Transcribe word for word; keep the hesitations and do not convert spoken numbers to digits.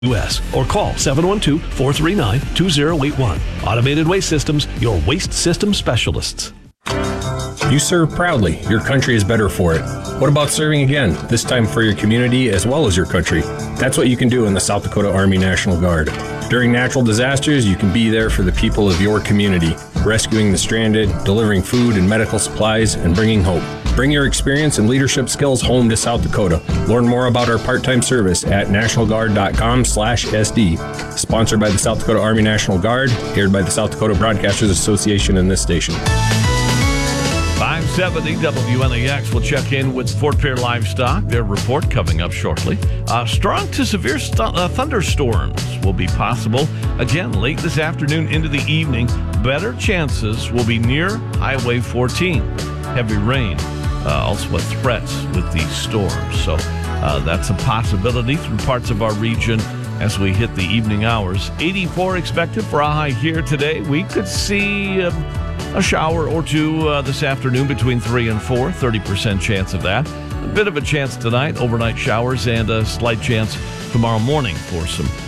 U S or call seven one two, four three nine, two zero eight one. Automated Waste Systems, your waste system specialists. You serve proudly. Your country is better for it. What about serving again, this time for your community as well as your country? That's what you can do in the South Dakota Army National Guard. During natural disasters, you can be there for the people of your community, rescuing the stranded, delivering food and medical supplies, and bringing hope. Bring your experience and leadership skills home to South Dakota. Learn more about our part-time service at national guard dot com slash S D. Sponsored by the South Dakota Army National Guard, aired by the South Dakota Broadcasters Association and this station. five seventy W N A X will check in with Fort Pierre Livestock. Their report coming up shortly. Uh, strong to severe st- uh, thunderstorms will be possible again late this afternoon into the evening. Better chances will be near Highway fourteen. Heavy rain, uh, also a threat with these storms. So uh, that's a possibility through parts of our region as we hit the evening hours. eighty-four expected for a high here today. We could see Um, a shower or two uh, this afternoon between three and four, thirty percent chance of that. A bit of a chance tonight, overnight showers, and a slight chance tomorrow morning for some